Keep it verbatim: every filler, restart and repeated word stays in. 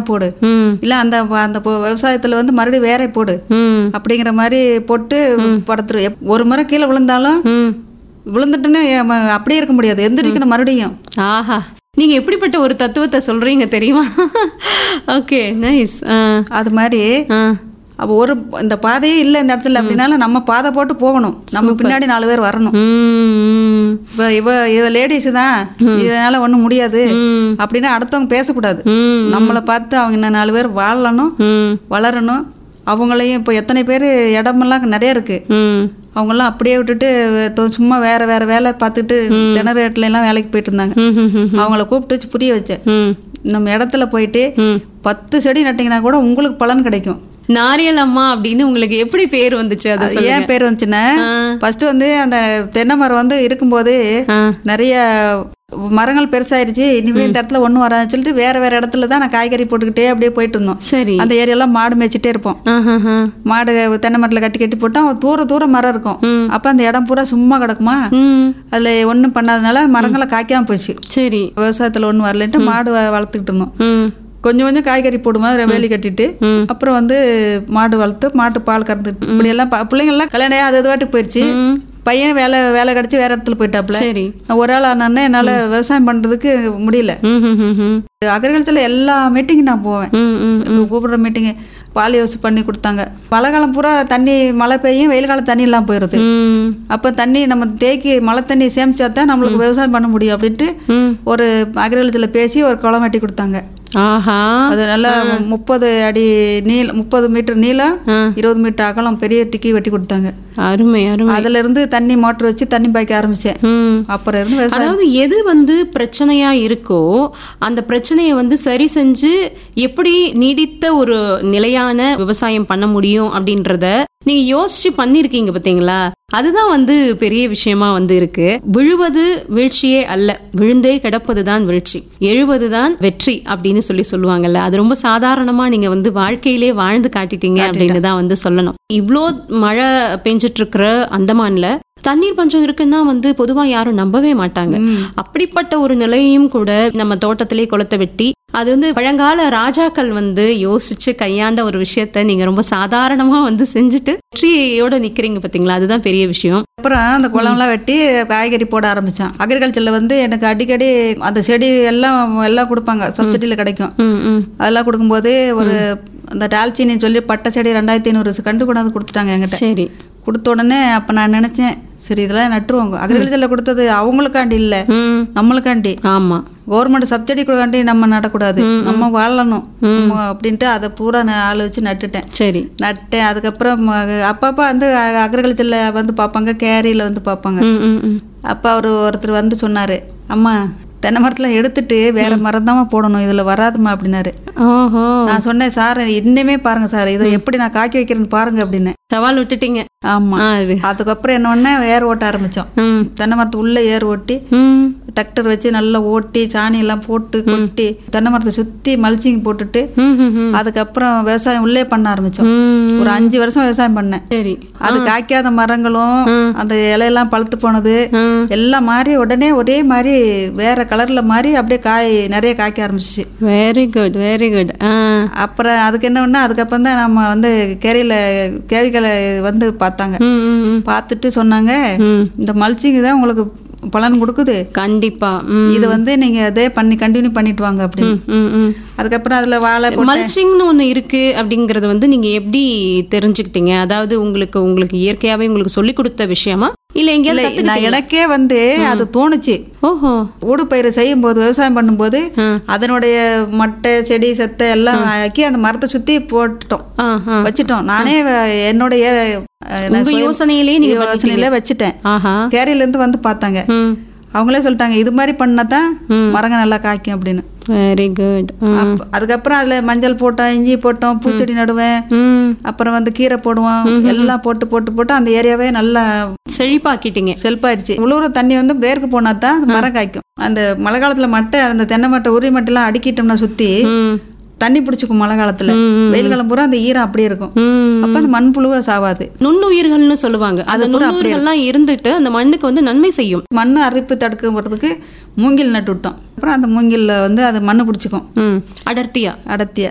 போடு, இல்ல அந்த அந்த விவசாயத்துல வந்து மறுபடியும் வேற போடு அப்படிங்கிற மாதிரி போட்டு படுத்துரு. ஒரு முறை கீழே விழுந்தாலும் விழுந்துட்டுன்னு அப்படியே இருக்க முடியாது, எந்திரிக்கணும் மறுபடியும். ஆஹா, நீங்க எப்படிப்பட்ட ஒரு தத்துவத்தை சொல்றீங்க தெரியுமா? Okay, nice. அது மாதிரி அப்போ ஒரு இந்த பாதையே இல்லை இந்த இடத்துல அப்படின்னாலும் நம்ம பாதை போட்டு போகணும், நம்ம பின்னாடி நாலு பேர் வரணும். இப்போ இவ இவ லேடிஸ் தான் இதனால ஒன்றும் முடியாது அப்படின்னா அடுத்தவங்க பேசக்கூடாது. நம்மளை பார்த்து அவங்க இன்னும் நாலு பேர் வாழணும், வளரணும். அவங்களையும் இப்போ எத்தனை பேர் இடமெல்லாம் நிறைய இருக்கு, அவங்கெல்லாம் அப்படியே விட்டுட்டு சும்மா வேற வேற வேலை பார்த்துட்டு திணறேட்ல எல்லாம் வேலைக்கு போயிட்டு இருந்தாங்க. அவங்கள கூப்பிட்டு வச்சு புரிய வச்சேன், நம்ம இடத்துல போயிட்டு பத்து செடி நட்டிங்கன்னா கூட உங்களுக்கு பலன் கிடைக்கும். நாரியல் அம்மா அப்படின்னு உங்களுக்கு எப்படி பேர் வந்துச்சு? அது ஏன் பேர் வந்துச்சுன்னா, ஃபர்ஸ்ட் வந்து அந்த தென்னை மரம் வந்து இருக்கும்போது நிறைய மரங்கள் பெருசாயிருச்சு, இனிமே இந்த இடத்துல ஒன்றும் வராதுன்னு சொல்லிட்டு வேற வேற இடத்துல தான் நான் காய்கறி போட்டுக்கிட்டே அப்படியே போயிட்டு இருந்தோம். சரி, அந்த ஏரியாலாம் மாடு மேய்ச்சிட்டே இருப்போம். மாடு தென்னை மரத்தில் கட்டி கட்டி போட்டோம், தூர தூர மரம் இருக்கும். அப்ப அந்த இடம் பூரா சும்மா கிடக்குமா, அதுல ஒன்றும் பண்ணாதனால மரங்களை காய்க்காம போச்சு. சரி, விவசாயத்துல ஒன்றும் வரலன்ட்டு மாடு வளர்த்துக்கிட்டு இருந்தோம். கொஞ்சம் கொஞ்சம் காய்கறி போடுவோம் வேலி கட்டிட்டு, அப்புறம் வந்து மாடு வளர்த்து மாட்டு பால் கறந்துட்டு இப்படி எல்லாம் பிள்ளைங்கள்லாம் கல்யாணம் அது வாட்டுக்கு போயிடுச்சு. பையன் வேலை வேலை கிடைச்சி வேற இடத்துல போயிட்டாப்புல. ஒரு ஆள் ஆனா என்னால விவசாயம் பண்றதுக்கு முடியல. அக்ரிகல்ச்சர்ல எல்லா மீட்டிங்கும் நான் போவேன், கூப்பிடுற மீட்டிங்கு பால் யோசி பண்ணி கொடுத்தாங்க. மழை காலம் பூரா தண்ணி மழை பெய்யும், வெயில் காலம் தண்ணி எல்லாம் போயிருது. அப்ப தண்ணி நம்ம தேக்கி மழை தண்ணி சேமிச்சாதான் நம்மளுக்கு விவசாயம் பண்ண முடியும் அப்படின்ட்டு ஒரு அக்ரிகல்ச்சர்ல பேசி ஒரு குளம் வெட்டி கொடுத்தாங்க. அது நல்லா முப்பது அடி நீள முப்பது மீட்டர் நீளம் இருபது மீட்டர் அகலம் பெரிய டிக்கி வெட்டி கொடுத்தாங்க. அருமை அருமை. அதுல இருந்து தண்ணி மோட்டர் வச்சு தண்ணி பாய்க்க ஆரம்பிச்சேன். அப்புறம் இருந்து அதாவது எது வந்து பிரச்சனையா இருக்கோ அந்த பிரச்சனையை வந்து சரி செஞ்சு எப்படி நீடித்த ஒரு நிலையான விவசாயம் பண்ண முடியும் அப்படின்றத நீங்க யோசிச்சு பண்ணிருக்கீங்க பாத்தீங்களா? அதுதான் வந்து பெரிய விஷயமா வந்து இருக்கு. விழுவது வீழ்ச்சியே அல்ல, விழுந்தே கிடப்பதுதான் வீழ்ச்சி, எழுவதுதான் வெற்றி அப்படின்னு சொல்லி சொல்லுவாங்கல்ல. அது ரொம்ப சாதாரணமா நீங்க வந்து வாழ்க்கையிலே வாழ்ந்து காட்டிட்டீங்க அப்படின்னு தான் வந்து சொல்லணும். இவ்ளோ மழை பெஞ்சிட்டு இருக்கிற அந்தமான்ல தண்ணீர் பஞ்சம் இருக்குன்னா வந்து பொதுவா யாரும் நம்பவே மாட்டாங்க. அப்படிப்பட்ட ஒரு நிலையும் கூட நம்ம தோட்டத்திலே குளத்தை வெட்டி அது வந்து பழங்கால ராஜாக்கள் வந்து யோசிச்சு கையாண்ட ஒரு விஷயத்த நீங்க ரொம்ப சாதாரணமா வந்து செஞ்சுட்டு வெற்றியோட நிக்கிறீங்க பாத்தீங்களா? அதுதான் பெரிய விஷயம். அப்புறம் அந்த குளம்லாம் வெட்டி காய்கறி போட ஆரம்பிச்சான். அக்ரிகல்ச்சர்ல வந்து எனக்கு அடிக்கடி அந்த செடி எல்லாம் எல்லாம் கொடுப்பாங்க, சப்சிடியில கிடைக்கும். அதெல்லாம் கொடுக்கும்போது ஒரு அந்த டால்ச்சின்னு சொல்லி பட்டை செடி ரெண்டாயிரத்தி ஐநூறு கண்டு கொண்டாந்து கொடுத்துட்டாங்க என்கிட்ட. சரி, கொடுத்த உடனே அப்ப நான் நினைச்சேன், சரி இதெல்லாம் நட்டுருவாங்க. அக்ரிகல்ச்சர்ல கொடுத்தது அவங்களுக்காண்டி இல்ல, நம்மளுக்காண்டி. ஆமா, கவர்மெண்ட் சப்சிடி கொடுக்காண்டி நம்ம நடக்கூடாது, நம்ம வாழணும் அப்படின்ட்டு அதை பூரா ஆள் வச்சு நட்டுட்டேன். சரி, நட்டேன். அதுக்கப்புறம் அப்பப்ப வந்து அக்ரிகல்ச்சர்ல வந்து பாப்பாங்க, கேரியில வந்து பாப்பாங்க. அப்ப அவரு ஒருத்தர் வந்து சொன்னாரு, அம்மா தென்னை மரத்துல எடுத்துட்டு வேற மரம் தான் போடணும், இதுல வராதுமா அப்படின்னாரு. நான் சொன்னேன், சார் இன்னுமே பாருங்க சார், இதை எப்படி நான் காக்கி வைக்கிறேன்னு பாருங்க அப்படின்னு சவால் விட்டுட்டீங்க. ஆமா, அதுக்கப்புறம் என்ன ஒண்ணு ஏர் ஓட்ட ஆரம்பிச்சோம். தென்னை மரத்து உள்ள ஏர் ஓட்டி டிராக்டர் வச்சு நல்லா ஓட்டி சாணி எல்லாம் போட்டு கொட்டி தென்னை மரத்தை சுத்தி மல்ச்சிங் போட்டுட்டு அதுக்கப்புறம் விவசாயம் உள்ளே பண்ண ஆரம்பிச்சோம். ஒரு அஞ்சு வருஷம் விவசாயம் பண்ணேன். சரி, அது காய்க்காத மரங்களும் அந்த இலையெல்லாம் பழுத்து போனது எல்லாம் மாறி உடனே ஒரே மாதிரி வேற கலர்ல மாறி அப்படியே காய் நிறைய காய்க்க ஆரம்பிச்சிச்சு. Very good very good. அப்புறம் அதுக்கு என்ன ஒண்ணு, அதுக்கப்புறம் தான் நம்ம வந்து கேரியில கேவிகளை வந்து பார்த்தாங்க. பார்த்துட்டு சொன்னாங்க, இந்த மல்ச்சிங் தான் உங்களுக்கு பலன் கொடுக்குது, கண்டிப்பா இது வந்து நீங்க அதே பண்ணி கண்டினியூ பண்ணிட்டு வாங்க அப்படின்னு. அதுக்கப்புறம் அதுல வாழை மல்ச்சிங்னு ஒண்ணு இருக்கு அப்படிங்கறது வந்து நீங்க எப்படி தெரிஞ்சுக்கிட்டீங்க? அதாவது உங்களுக்கு உங்களுக்கு இயற்கையாவே உங்களுக்கு சொல்லி கொடுத்த விஷயமா இல்ல எங்கேயாவது? எனக்கே வந்து அது தோணுச்சு. ஓஹோ, ஊடு பயிர் செய்யும் போது விவசாயம் பண்ணும்போது அதனுடைய மட்டை செடி செத்தை எல்லாம் ஆக்கி அந்த மரத்தை சுத்தி போட்டுட்டோம், வச்சுட்டோம். நானே என்னோட யோசனையிலே நீங்க யோசனையில வச்சுட்டேன். கேரியில இருந்து வந்து பார்த்தாங்க, அவங்களே சொல்லிட்டாங்க இது மாதிரி பண்ணாதான் மரங்க நல்லா காய்க்கும் அப்படின்னு. Very good. அதுக்கப்புறம் அதுல மஞ்சள் போட்டோம், இஞ்சி போட்டோம், பூச்செடி நடுவேன், அப்புறம் வந்து கீரை போடுவோம், எல்லாம் போட்டு போட்டு போட்டு அந்த ஏரியாவே நல்லா செழிப்பாக்கிட்டீங்க. செழிப்பாயிருச்சு. உழுவுற தண்ணி வந்து பேருக்கு போனாதான் மரம் காய்க்கும். அந்த மழை காலத்துல மட்டை அந்த தென்னை மட்டை உரி மட்டை எல்லாம் அடிக்கிட்டோம்னா சுத்தி தண்ணி பிடிச்சிக்கும். மழை காலத்துல வெயில் காலம் பூரா அந்த ஈரம் அப்படியே இருக்கும். அப்ப அந்த மண் புழுவ சாவாது. நுண்ணுயிர்கள்னு சொல்லுவாங்க, அது நுண்ணுயிர்கள்லாம் இருந்துட்டு அந்த மண்ணுக்கு வந்து நன்மை செய்யும். மண்ணு அரிப்பு தடுக்கிறதுக்கு மூங்கில் நட்டு விட்டோம். அப்புறம் அந்த மூங்கில்ல வந்து அது மண்ணு பிடிச்சிக்கும் அடர்த்தியா அடர்த்தியா